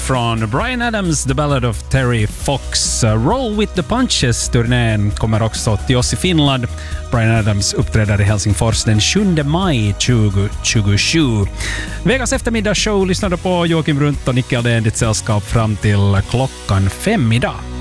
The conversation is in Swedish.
från Bryan Adams, The Ballad of Terry Fox. Roll with the Punches-turnén kommer också till oss i Finland. Bryan Adams uppträder i Helsingfors den 7 maj 2027. Vegas eftermiddagsshow lyssnade på Joakim Runt och Nicke Aldén, ditt sällskap fram till klockan 5 idag.